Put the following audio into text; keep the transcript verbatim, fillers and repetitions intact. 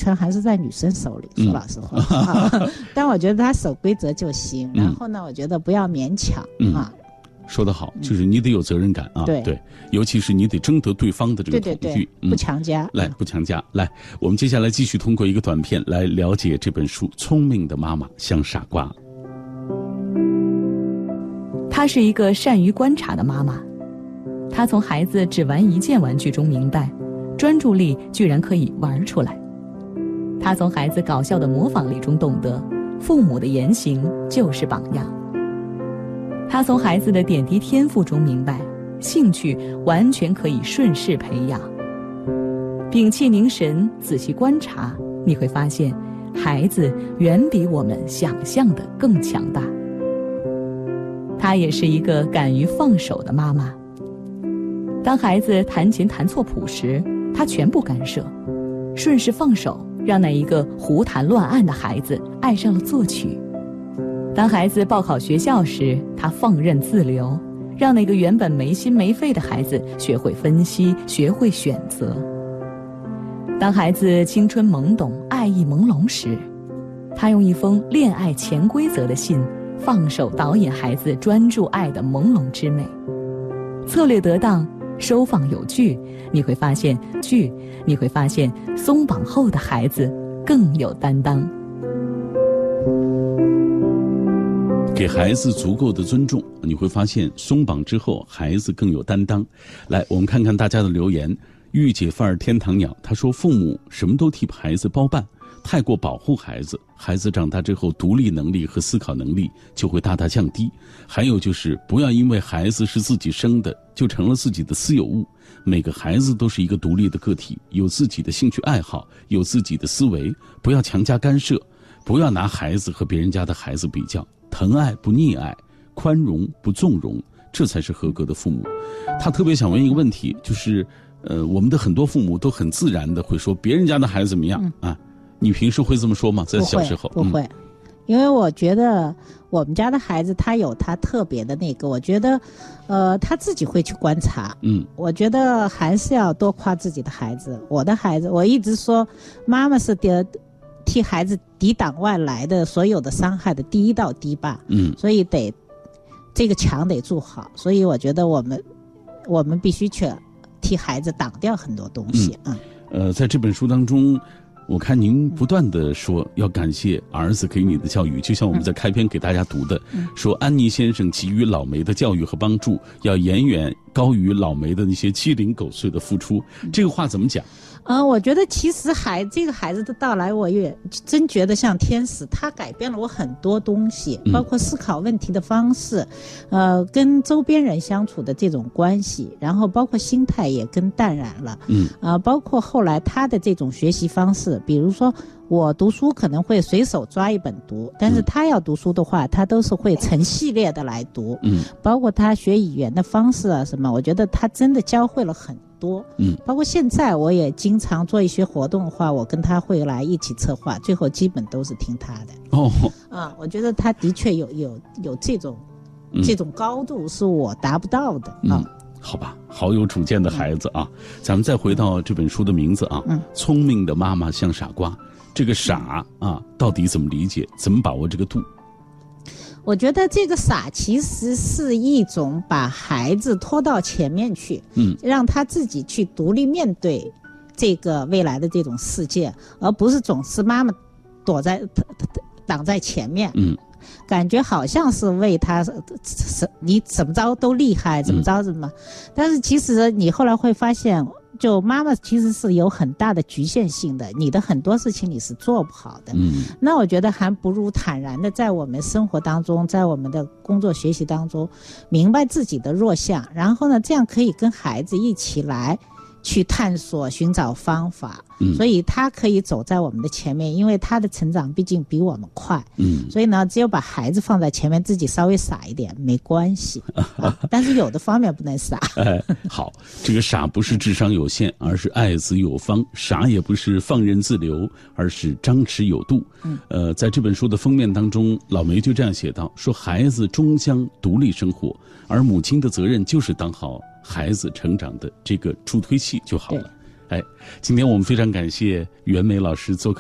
权还是在女生手里，说老实话、嗯啊、但我觉得她守规则就行、嗯、然后呢我觉得不要勉强、嗯、啊。 说得好，就是你得有责任感啊， 对对，尤其是你得征得对方的这个同意， 对对对、嗯、不强加， 来不强加。来，我们接下来继续通过一个短片来了解这本书《聪明的妈妈像傻瓜》。 她是一个善于观察的妈妈，她从孩子只玩一件玩具中明白，专注力居然可以玩出来。她从孩子搞笑的模仿力中懂得，父母的言行就是榜样。他从孩子的点滴天赋中明白，兴趣完全可以顺势培养。屏气凝神，仔细观察，你会发现，孩子远比我们想象的更强大。她也是一个敢于放手的妈妈。当孩子弹琴弹错谱时，她全不干涉，顺势放手，让那一个胡弹乱按的孩子爱上了作曲。当孩子报考学校时，他放任自流，让那个原本没心没肺的孩子学会分析，学会选择。当孩子青春懵懂，爱意朦胧时，他用一封恋爱潜规则的信，放手导引孩子专注爱的朦胧之美。策略得当，收放有据，你会发现据，你会发现松绑后的孩子更有担当。 给孩子足够的尊重，你会发现松绑之后孩子更有担当。来，我们看看大家的留言。御姐范儿天堂鸟他说，父母什么都替孩子包办，太过保护孩子，孩子长大之后独立能力和思考能力就会大大降低。还有就是不要因为孩子是自己生的就成了自己的私有物，每个孩子都是一个独立的个体，有自己的兴趣爱好，有自己的思维，不要强加干涉，不要拿孩子和别人家的孩子比较，疼爱不溺爱，宽容不纵容，这才是合格的父母。他特别想问一个问题，就是呃，我们的很多父母都很自然的会说别人家的孩子怎么样、嗯、啊？你平时会这么说吗？在小时候不会，不会、嗯、因为我觉得我们家的孩子他有他特别的那个，我觉得呃他自己会去观察。嗯，我觉得还是要多夸自己的孩子。我的孩子，我一直说妈妈是的替孩子抵挡外来的所有的伤害的第一道堤坝，嗯，所以得这个墙得筑好。所以我觉得我们我们必须去替孩子挡掉很多东西啊、嗯嗯。呃，在这本书当中，我看您不断的说要感谢儿子给你的教育，就像我们在开篇给大家读的，嗯、说安妮先生给予老梅的教育和帮助，要远远高于老梅的那些鸡零狗碎的付出。嗯、这个话怎么讲？ 嗯，我觉得其实孩这个孩子的到来，我也真觉得像天使，他改变了我很多东西，包括思考问题的方式，呃，跟周边人相处的这种关系，然后包括心态也更淡然了，嗯，啊、呃，包括后来他的这种学习方式，比如说我读书可能会随手抓一本读，但是他要读书的话，他都是会成系列的来读，嗯，包括他学语言的方式啊什么，我觉得他真的教会了很多，嗯，包括现在我也经常做一些活动的话，我跟他会来一起策划，最后基本都是听他的。哦，啊，我觉得他的确有有有这种、嗯、这种高度是我达不到的啊。 嗯，好吧，好有主见的孩子啊！嗯、咱们再回到这本书的名字啊，嗯，聪明的妈妈像傻瓜。这个傻啊，到底怎么理解？怎么把握这个度？ 我觉得这个傻其实是一种把孩子拖到前面去，嗯，让他自己去独立面对这个未来的这种世界，而不是总是妈妈躲在挡在前面，嗯，感觉好像是为他你怎么着都厉害，怎么着怎么，嗯、但是其实你后来会发现，就妈妈其实是有很大的局限性的，你的很多事情你是做不好的。嗯，那我觉得还不如坦然的在我们生活当中，在我们的工作学习当中，明白自己的弱项，然后呢，这样可以跟孩子一起来去探索寻找方法，嗯，所以他可以走在我们的前面，因为他的成长毕竟比我们快，嗯，所以呢只有把孩子放在前面，自己稍微傻一点没关系、啊、但是有的方面不能傻、 哎、好，这个傻不是智商有限，而是爱子有方，傻也不是放任自流，而是张弛有度。嗯，呃，在这本书的封面当中，老梅就这样写道，说孩子终将独立生活，而母亲的责任就是当好孩子成长的这个助推器就好了。哎，今天我们非常感谢袁枚老师做客